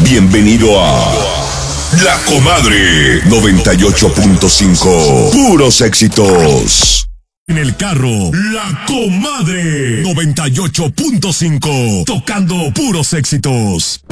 Bienvenido a La Comadre 98.5. Puros éxitos. En el carro, La Comadre 98.5. Tocando puros éxitos.